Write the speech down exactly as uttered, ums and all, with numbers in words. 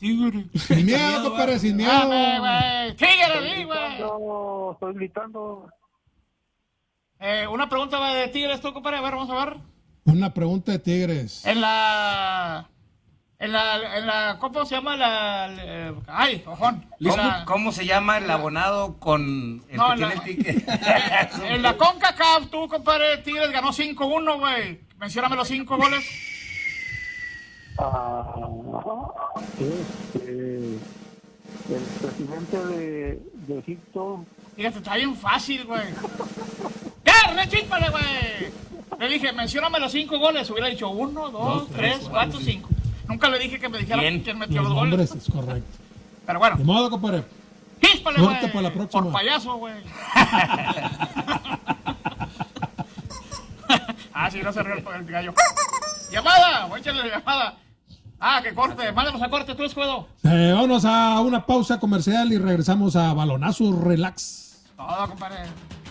Tigre. Sin miedo, compadre, sin miedo. Dame, güey. Tigre, sí, güey. No, estoy gritando. Eh, una pregunta va de Tigres, tú, compadre. A ver, vamos a ver. Una pregunta de Tigres. En la... En la... En la ¿cómo se llama la... la- ay, ojón. En ¿Cómo, la, cómo se llama el abonado con el No, que en tiene la- el ticket? en la CONCACAF, tú, compadre, Tigres ganó cinco uno, güey. Mencióname los cinco goles. Ah, este, el presidente de, de Egipto. Fíjate, está bien fácil, güey. ¡Ya, rechípale, güey! Le dije, mencióname los cinco goles. Hubiera dicho uno, dos, tres, cuatro, cinco. Nunca le dije que me dijera Bien. quién metió Los los goles. nombres, es correcto. Pero bueno, De modo, compadre. ¡chíspale, güey! Suerte para la próxima. Por payaso, güey. Ah, sí, no se rió el, el gallo. ¡Llamada! Voy a echarle la llamada. Ah, que corte. Mándanos a corte, tú, Escudo. Eh, vamos a una pausa comercial y regresamos a Balonazo Relax. Todo, compadre.